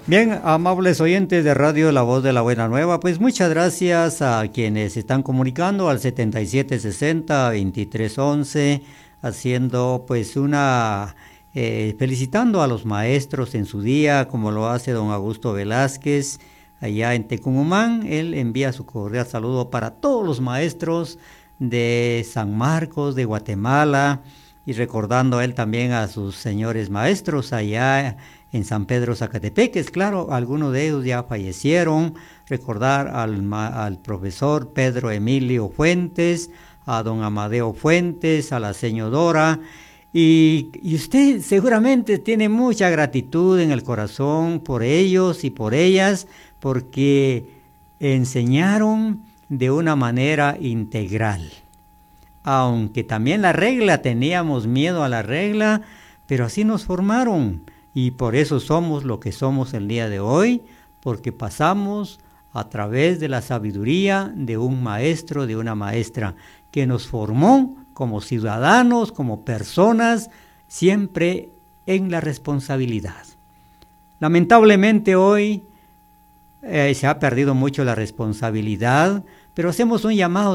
Bien, amables oyentes de Radio La Voz de la Buena Nueva, pues muchas gracias a quienes se están comunicando al 7760-2311, haciendo pues felicitando a los maestros en su día, como lo hace don Augusto Velázquez, allá en Tecumumán. Él envía su cordial saludo para todos los maestros de San Marcos, de Guatemala, y recordando a él también a sus señores maestros allá en San Pedro Zacatepeques. Claro, algunos de ellos ya fallecieron. Recordar al profesor Pedro Emilio Fuentes, a don Amadeo Fuentes, a la señora. Y usted seguramente tiene mucha gratitud en el corazón por ellos y por ellas, porque enseñaron de una manera integral. Aunque también la regla, teníamos miedo a la regla, pero así nos formaron. Y por eso somos lo que somos el día de hoy, porque pasamos a través de la sabiduría de un maestro, de una maestra, que nos formó como ciudadanos, como personas, siempre en la responsabilidad. Lamentablemente hoy se ha perdido mucho la responsabilidad, pero hacemos un llamado